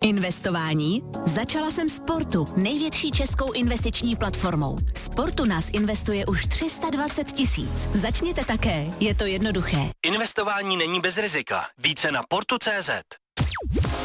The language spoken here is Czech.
Investování? Začala jsem Sportu, největší českou investiční platformou. Sportu nás investuje už 320 000. Začněte také, je to jednoduché. Investování není bez rizika. Více na portu.cz.